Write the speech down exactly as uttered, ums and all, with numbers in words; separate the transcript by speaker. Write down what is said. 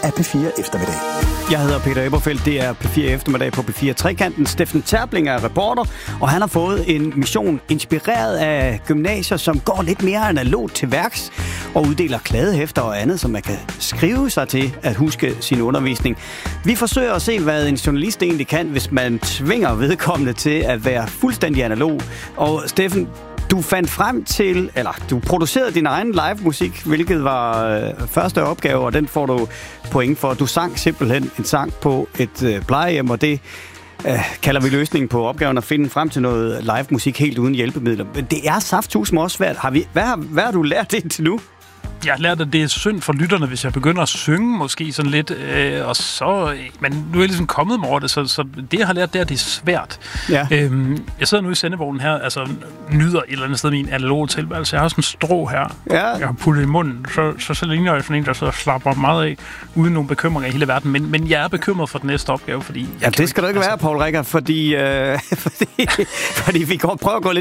Speaker 1: af P fire Eftermiddag.
Speaker 2: Jeg hedder Peter Eberfeldt, det er P fire Eftermiddag på P fire Trekanten. Steffen Terpling er reporter, og han har fået en mission inspireret af gymnasier, som går lidt mere analogt til værks og uddeler kladehæfter og andet, som man kan skrive sig til at huske sin undervisning. Vi forsøger at se, hvad en journalist egentlig kan, hvis man tvinger vedkommende til at være fuldstændig analog. Og Steffen, du fandt frem til, eller du producerede din egen live-musik, hvilket var øh, første opgave, og den får du point for. Du sang simpelthen en sang på et øh, plejehjem, og det øh, kalder vi løsningen på opgaven at finde frem til noget live-musik helt uden hjælpemidler. Men det er saftsusme også svært. Har vi, hvad, har, hvad har du lært indtil nu?
Speaker 3: Jeg har lært, at det er synd for lytterne, hvis jeg begynder at synge måske sådan lidt, øh, og så... Men nu er jeg ligesom kommet mig over det, så, så det, jeg har lært, det er, at det er svært.
Speaker 2: Ja.
Speaker 3: Øhm, jeg sidder nu i sendevognen her, altså nyder et eller andet sted min analoge tilværelse. Jeg har sådan en strå her,
Speaker 2: Ja.
Speaker 3: jeg har puttet i munden, så, så, så ligner jeg sådan en, der sidder og slapper meget af, uden nogen bekymringer i hele verden. Men, men jeg er bekymret for den næste opgave, fordi...
Speaker 2: Ja, det skal du ikke være, Paul Rikker, fordi, øh, fordi, fordi vi går, prøver at gå lidt